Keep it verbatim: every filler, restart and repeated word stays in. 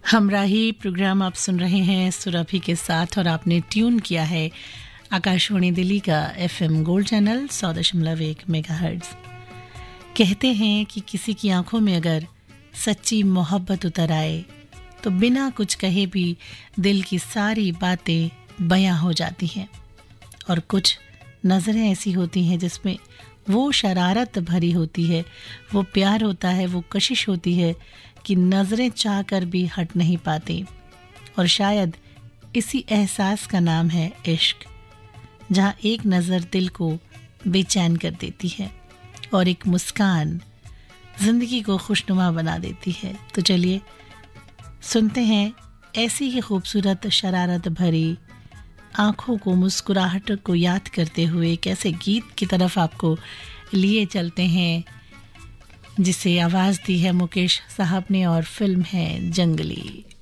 हमराही programme आप सुन रहे हैं सुरभि के साथ और आपने ट्यून किया है आकाशवाणी दिल्ली का एफएम गोल्ड चैनल सौ दशमलव एक मेगाहर्ट्ज। कहते हैं कि किसी की आंखों में अगर सच्ची मोहब्बत उतर आए तो बिना कुछ कहे भी दिल की सारी बातें बयां हो जाती हैं, और कुछ नज़रें ऐसी होती हैं जिसमें वो शरारत भरी होती है, वो प्यार होता है, वो कशिश होती है कि नज़रें चाह कर भी हट नहीं पाती। और शायद इसी एहसास का नाम है इश्क, जहाँ एक नज़र दिल को बेचैन कर देती है और एक मुस्कान ज़िंदगी को खुशनुमा बना देती है। तो चलिए सुनते हैं ऐसी ही खूबसूरत शरारत भरी आँखों को, मुस्कुराहट को याद करते हुए कैसे गीत की तरफ आपको लिए चलते हैं, जिसे आवाज़ दी है मुकेश साहब ने और फिल्म है जंगली।